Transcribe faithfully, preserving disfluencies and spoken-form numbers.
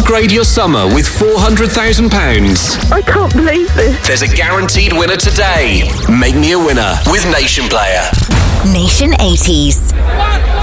Upgrade your summer with four hundred thousand pounds. I can't believe this. There's a guaranteed winner today. Make me a winner with Nation Player. Nation eighties.